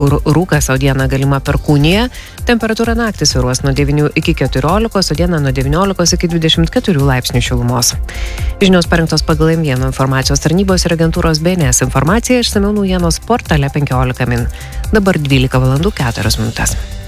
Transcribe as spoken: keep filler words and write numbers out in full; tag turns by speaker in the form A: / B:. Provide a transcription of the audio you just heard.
A: kur rūkas, o dieną galima perkūnija. Temperatūra naktį svyruos nuo devynių iki keturiolikos, o dieną nuo devyniolikos iki dvidešimt keturių laipsnių šilumos. Žinios parengtos pagal M vienas informacijos tarnybos ir agentūros B N S informaciją, išsamiau naujienos portale penkiolika min. Dabar dvylika valandų keturios minutės.